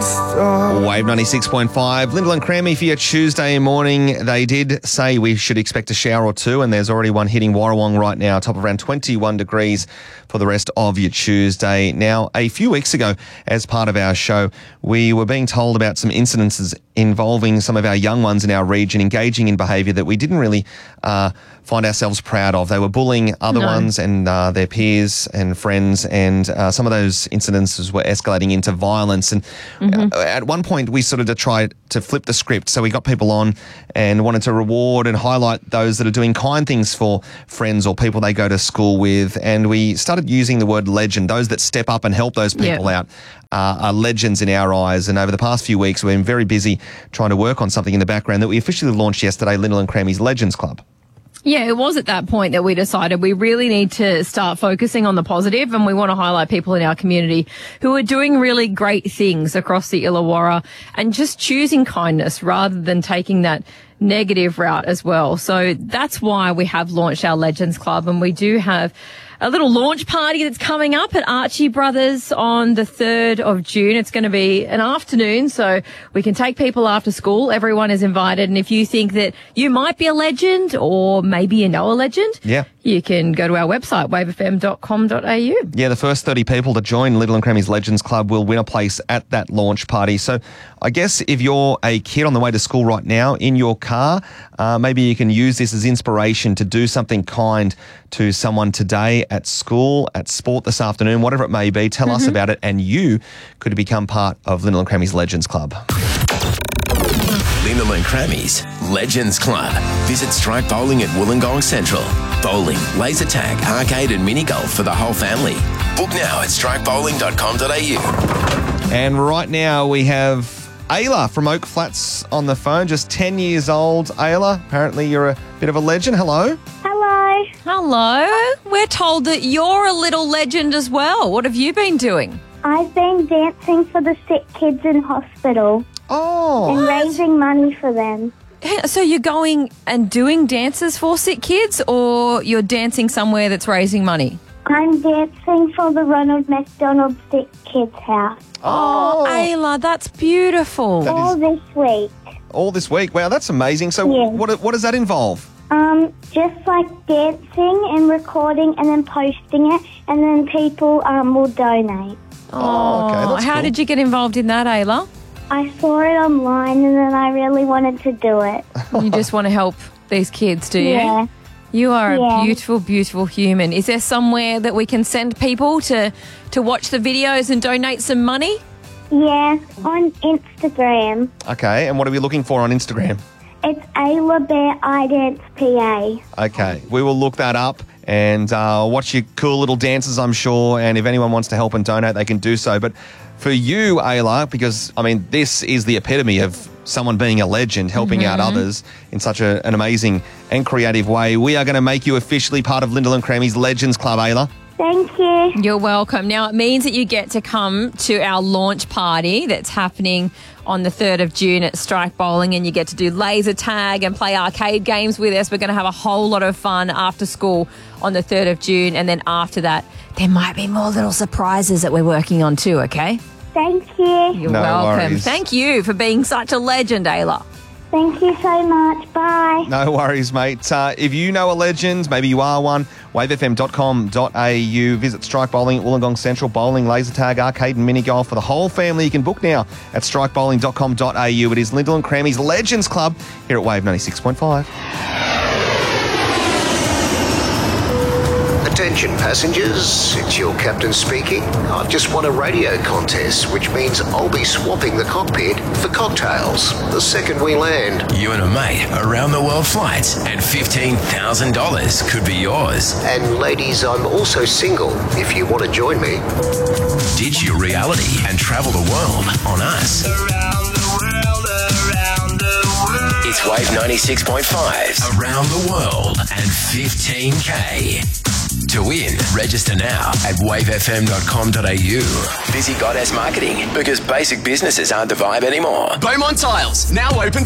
Wave 96.5. Lyndall and Crammy for your Tuesday morning. They did say we should expect a shower or two, and there's already one hitting Warrawong right now, top of around 21 degrees for the rest of your Tuesday. Now, a few weeks ago, as part of our show, we were being told about some incidences involving some of our young ones in our region engaging in behaviour that we didn't really find ourselves proud of. They were bullying other ones and their peers and friends, and some of those incidences were escalating into violence. And at one point, we sort of tried to flip the script. So we got people on and wanted to reward and highlight those that are doing kind things for friends or people they go to school with. And we started using the word legend. Those that step up and help those people out are legends in our eyes. And over the past few weeks, we've been very busy trying to work on something in the background that we officially launched yesterday, Lyndall and Crammy's Legends Club. Yeah, it was at that point that we decided we really need to start focusing on the positive, and we want to highlight people in our community who are doing really great things across the Illawarra and just choosing kindness rather than taking that negative route as well. So that's why we have launched our Legends Club, and we do have a little launch party that's coming up at Archie Brothers on the 3rd of June. It's going to be an afternoon, so we can take people after school. Everyone is invited. And if you think that you might be a legend or maybe you know a legend, you can go to our website, wavefm.com.au. Yeah, the first 30 people to join Lyndall and Crammy's Legends Club will win a place at that launch party. So I guess if you're a kid on the way to school right now in your car, maybe you can use this as inspiration to do something kind to someone today at school, at sport this afternoon, whatever it may be. Tell us about it, and you could become part of Lyndall and Crammy's Legends Club. Lyndall and Crammy's Legends Club. Visit Strike Bowling at Wollongong Central. Bowling, laser tag, arcade and mini golf for the whole family. Book now at strikebowling.com.au. And right now we have Ayla from Oak Flats on the phone, just 10 years old. Ayla, apparently you're a bit of a legend. Hello. Hello. Hello. We're told that you're a little legend as well. What have you been doing? I've been dancing for the sick kids in hospital and raising money for them. So you're going and doing dances for sick kids, or you're dancing somewhere that's raising money? I'm dancing for the Ronald McDonald Sick Kids House. Oh, Ayla, that's beautiful. All this week. All this week? Wow, that's amazing. So what does that involve? Just like dancing and recording and then posting it, and then people will donate. Oh, okay, that's how cool. did you get involved in that, Ayla? I saw it online and then I really wanted to do it. You just want to help these kids, do you? Yeah. You are a beautiful, beautiful human. Is there somewhere that we can send people to watch the videos and donate some money? Yeah, on Instagram. Okay, and what are we looking for on Instagram? It's Ayla Bear I Dance PA. Okay, we will look that up and watch your cool little dances, I'm sure. And if anyone wants to help and donate, they can do so. But for you, Ayla, because, I mean, this is the epitome of someone being a legend, helping out others in such an amazing and creative way, we are going to make you officially part of Lyndall and Crammy's Legends Club, Ayla. Thank you. You're welcome. Now, it means that you get to come to our launch party that's happening on the 3rd of June at Strike Bowling, and you get to do laser tag and play arcade games with us. We're going to have a whole lot of fun after school on the 3rd of June, and then after that, there might be more little surprises that we're working on too, okay? Thank you. You're No welcome. worries. Thank you for being such a legend, Ayla. Thank you so much. Bye. No worries, mate. If you know a legend, maybe you are one, wavefm.com.au. Visit Strike Bowling at Wollongong Central. Bowling, laser tag, arcade and mini golf for the whole family. You can book now at strikebowling.com.au. It is Lyndall and Crammy's Legends Club here at Wave 96.5. Attention passengers, it's your captain speaking. I've just won a radio contest, which means I'll be swapping the cockpit for cocktails the second we land. You and a mate, around the world flights, and $15,000 could be yours. And ladies, I'm also single if you want to join me. Ditch your reality and travel the world on us. It's Wave 96.5's Around the World and 15K. To win, register now at wavefm.com.au. Busy Goddess Marketing, because basic businesses aren't the vibe anymore. Beaumont Tiles, now open